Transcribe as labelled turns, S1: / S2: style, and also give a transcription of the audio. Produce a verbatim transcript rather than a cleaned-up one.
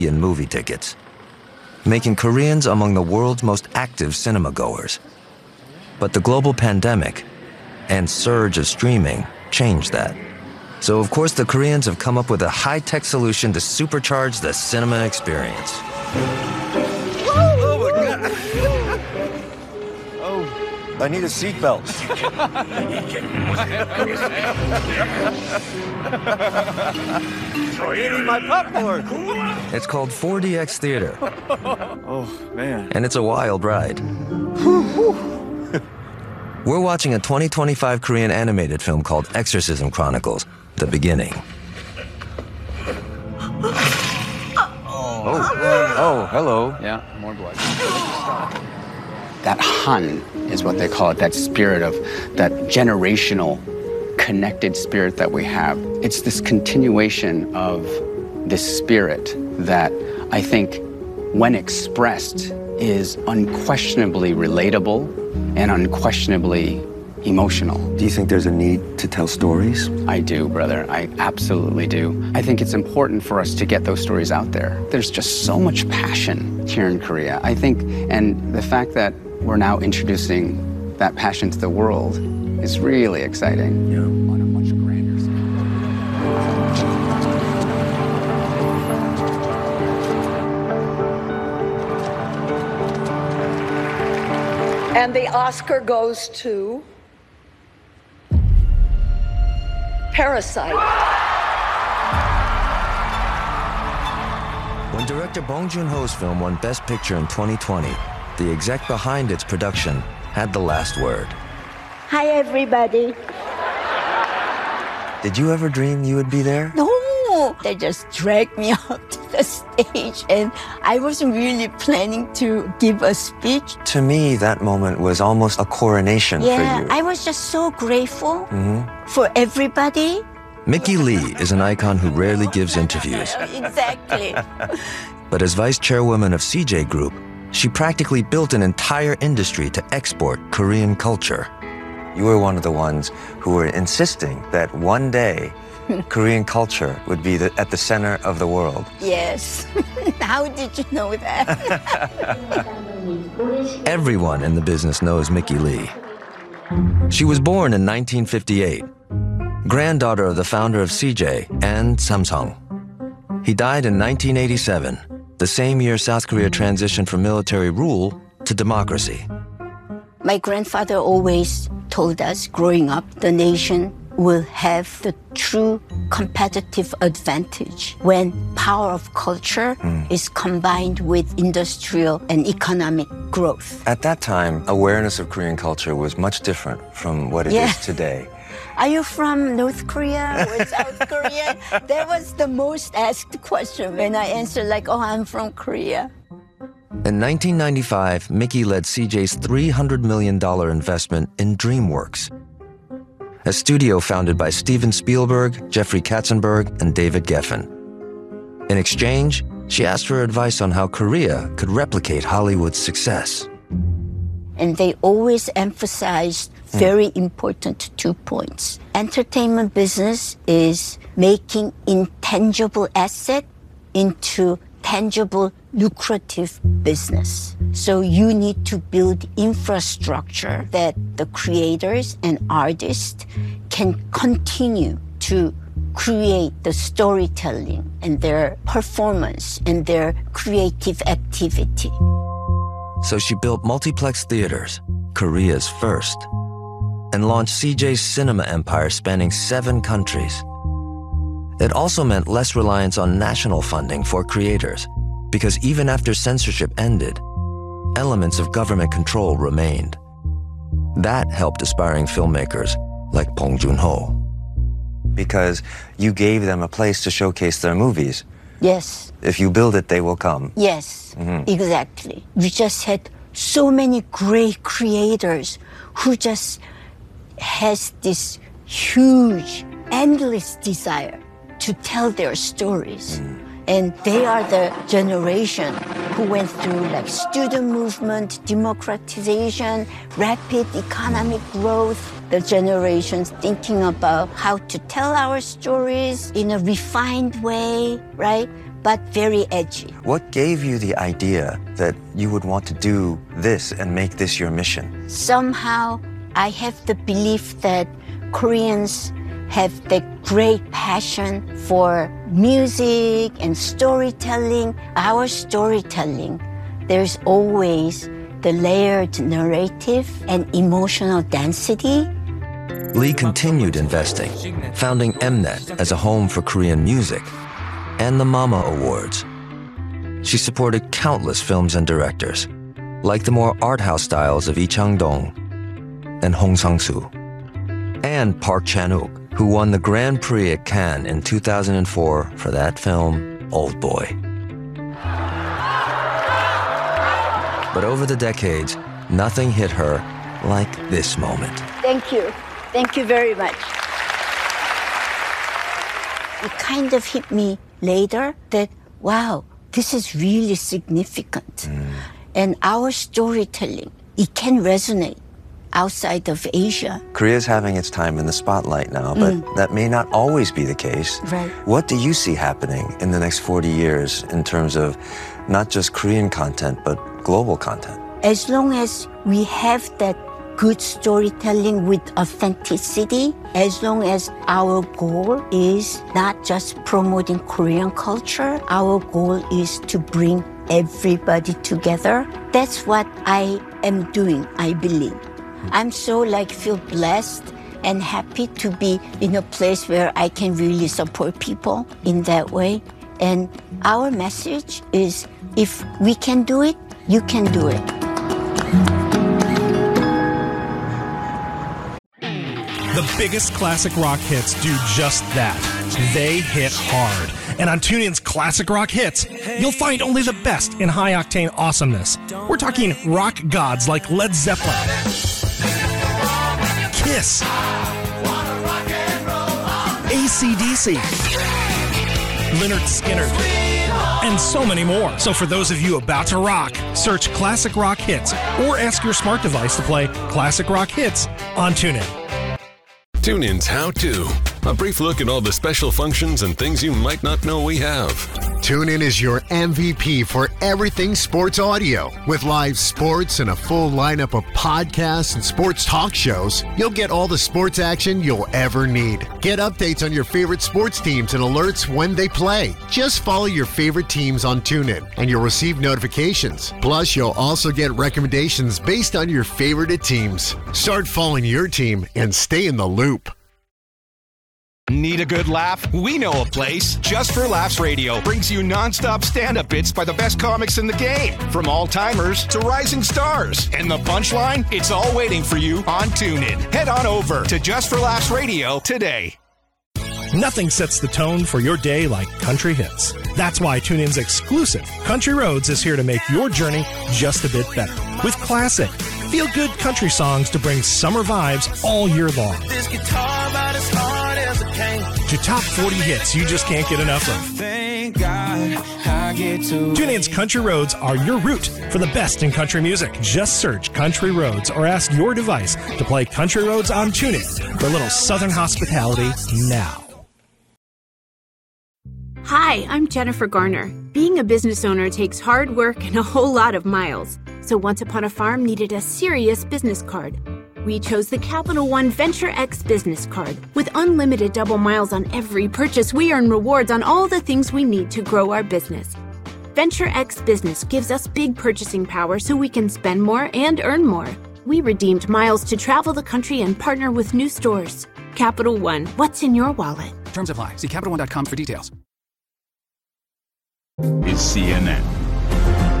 S1: in movie tickets, making Koreans among the world's most active cinema goers. But the global pandemic and surge of streaming changed that. So of course the Koreans have come up with a high-tech solution to supercharge the cinema experience.
S2: Oh my God! Oh, I need a seatbelt. Eating my popcorn.
S1: It's called four D X Theater.
S2: Oh, man.
S1: And it's a wild ride. We're watching a twenty twenty-five Korean animated film called Exorcism Chronicles: The Beginning.
S2: Oh, oh, hello.
S3: Yeah, more blood. That Han is what they call it, that spirit of, that generational, connected spirit that we have. It's this continuation of this spirit that I think, when expressed, is unquestionably relatable and unquestionably emotional.
S2: Do you think there's a need to tell stories?
S3: I do, brother. I absolutely do. I think it's important for us to get those stories out there. There's just so much passion here in Korea. I think, and the fact that we're now introducing that passion to the world is really exciting.
S2: Yeah.
S3: On a much grander scale.
S4: And the Oscar goes to Parasite.
S1: When director Bong Joon-ho's film won Best Picture in twenty twenty, the exec behind its production had the last word.
S5: Hi, everybody.
S1: Did you ever dream you would be there?
S5: No, they just dragged me up to the stage, and I wasn't really planning to give a speech.
S1: To me, that moment was almost a coronation
S5: Yeah,
S1: for you.
S5: I was just so grateful
S1: Mhm.
S5: for everybody.
S1: Mickey Lee is an icon who rarely gives interviews.
S5: Exactly.
S1: But as vice chairwoman of C J Group, she practically built an entire industry to export Korean culture. You were one of the ones who were insisting that one day Korean culture would be the, at the center of the world.
S5: Yes. How did you know that?
S1: Everyone in the business knows Mickey Lee. She was born in nineteen fifty-eight, granddaughter of the founder of C J and Samsung. He died in nineteen eighty-seven, the same year South Korea transitioned from military rule to democracy.
S5: My grandfather always told us growing up, the nation will have the true competitive advantage when power of culture mm. is combined with industrial and economic growth.
S1: At that time, awareness of Korean culture was much different from what it
S5: Yeah.
S1: is today.
S5: Are you from North Korea or South Korea? That was the most asked question when I answered like, oh, I'm from Korea.
S1: In nineteen ninety-five, Mickey led C J's three hundred million dollars investment in DreamWorks, a studio founded by Steven Spielberg, Jeffrey Katzenberg, and David Geffen. In exchange, she asked for advice on how Korea could replicate Hollywood's success.
S5: And they always emphasized very important two points. Entertainment business is making intangible asset into tangible, lucrative business. So you need to build infrastructure that the creators and artists can continue to create the storytelling and their performance and their creative activity.
S1: So she built multiplex theaters, Korea's first, and launched C J's cinema empire spanning seven countries. It also meant less reliance on national funding for creators, because even after censorship ended, elements of government control remained. That helped aspiring filmmakers like Bong Joon-ho. Because you gave them a place to showcase their movies.
S5: Yes.
S1: If you build it, they will come.
S5: Yes,
S1: Mhm.
S5: exactly. We just had so many great creators who just has this huge, endless desire to tell their stories. Mm. And they are the generation who went through like student movement, democratization, rapid economic growth, the generations thinking about how to tell our stories in a refined way, right? but very edgy.
S2: What gave you the idea that you would want to do this and make this your mission?
S5: Somehow, I have the belief that Koreans have the great passion for music and storytelling. Our storytelling, there's always the layered narrative and emotional density.
S1: Lee continued investing, founding Mnet as a home for Korean music, and the Mama Awards. She supported countless films and directors, like the more art house styles of Lee Chang-dong and Hong Sang-soo, and Park Chan-wook, who won the Grand Prix at Cannes in two thousand four for that film, Old Boy. But over the decades, nothing hit her like this moment.
S5: Thank you. Thank you very much. It kind of hit me later that, wow, this is really significant. Mm. And our storytelling, it can resonate outside of Asia.
S2: Korea's having its time in the spotlight now, but mm. that may not always be the case.
S5: Right.
S2: What do you see happening in the next forty years in terms of not just Korean content, but global content?
S5: As long as we have that good storytelling with authenticity, as long as our goal is not just promoting Korean culture, our goal is to bring everybody together. That's what I am doing, I believe. I'm so like feel blessed and happy to be in a place where I can really support people in that way. And our message is, if we can do it, you can do it.
S6: The biggest classic rock hits do just that. They hit hard. And on TuneIn's Classic Rock Hits, you'll find only the best in high-octane awesomeness. We're talking rock gods like Led Zeppelin, Kiss, A C D C, Lynyrd Skynyrd, and so many more. So for those of you about to rock, search Classic Rock Hits or ask your smart device to play Classic Rock Hits on TuneIn.
S7: TuneIn's How To. A brief look at all the special functions and things you might not know we have.
S8: TuneIn is your M V P for everything sports audio. With live sports and a full lineup of podcasts and sports talk shows, you'll get all the sports action you'll ever need. Get updates on your favorite sports teams and alerts when they play. Just follow your favorite teams on TuneIn and you'll receive notifications. Plus, you'll also get recommendations based on your favorite teams. Start following your team and stay in the loop.
S9: Need a good laugh? We know a place. Just for Laughs Radio brings you nonstop stand-up bits by the best comics in the game, from all-timers to rising stars. And the punchline? It's all waiting for you on TuneIn. Head on over to Just for Laughs Radio today.
S6: Nothing sets the tone for your day like country hits. That's why TuneIn's exclusive Country Roads is here to make your journey just a bit better. With classic, feel-good country songs to bring summer vibes all year long. This guitar about as hard as it came. To top forty hits you just can't get enough of. Thank God I get to TuneIn's Country Roads are your route for the best in country music. Just search Country Roads or ask your device to play Country Roads on TuneIn for a little southern hospitality now.
S10: Hi, I'm Jennifer Garner. Being a business owner takes hard work and a whole lot of miles. So Once Upon a Farm needed a serious business card. We chose the Capital One Venture X business card. With unlimited double miles on every purchase, we earn rewards on all the things we need to grow our business. Venture X Business gives us big purchasing power so we can spend more and earn more. We redeemed miles to travel the country and partner with new stores. Capital One, what's in your wallet?
S11: Terms apply. See Capital One dot com for details.
S12: Is C N N.